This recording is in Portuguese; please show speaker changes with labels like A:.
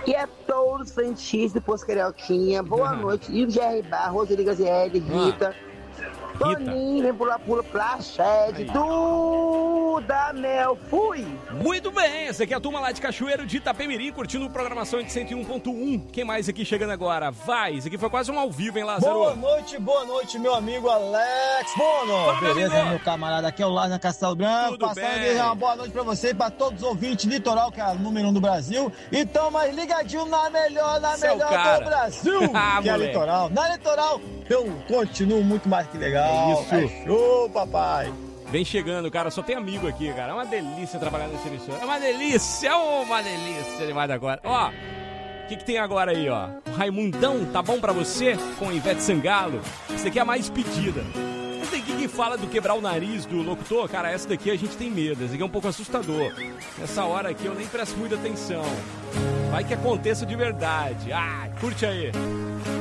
A: E a todos os Santistas de Poço Carioquinha, boa noite. Ivo GR Bar, Roseli Gazielli, Rita. Toninho, vem pular, pula, Plachete, Duda Mel, fui!
B: Muito bem, essa aqui é a turma lá de Cachoeiro de Itapemirim, curtindo programação de 101.1. Quem mais aqui chegando agora? Vai, isso aqui foi quase um ao vivo, hein, Lázaro?
C: Boa noite, meu amigo Alex Bono.
B: Fala,
C: beleza,
B: amigo?
C: meu camarada? Aqui é o Lázaro na Castelo Branco.
B: Tudo
C: Passando
B: bem.
C: a desejar uma boa noite pra você e pra todos os ouvintes Litoral, que é a número 1 do Brasil. Então, mas ligadinho na melhor
B: cara.
C: do Brasil, que é a
B: moleque.
C: Litoral. Na Litoral, eu continuo muito mais que legal.
B: É isso.
C: É show, papai.
B: Vem chegando, cara, só tem amigo aqui, cara. É uma delícia trabalhar nessa emissora. É uma delícia demais agora. Ó, o que tem agora aí, ó? O Raimundão, tá bom pra você? Com Ivete Sangalo. Essa daqui é a mais pedida. Essa daqui que fala do quebrar o nariz do locutor, cara, essa daqui a gente tem medo. Essa daqui é um pouco assustador. Nessa hora aqui eu nem presto muita atenção. Vai que aconteça de verdade. Ai, curte aí.